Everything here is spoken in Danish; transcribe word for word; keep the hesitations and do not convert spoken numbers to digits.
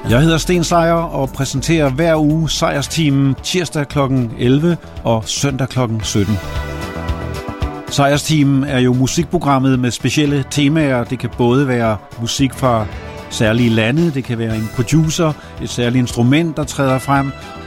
Jeg hedder Sten Sejer og præsenterer hver uge Sejrsteamen tirsdag klokken elleve og søndag klokken sytten. Sejrsteamen er jo musikprogrammet med specielle temaer. Det kan både være musik fra særlige lande, det kan være en producer, et særligt instrument, der træder frem,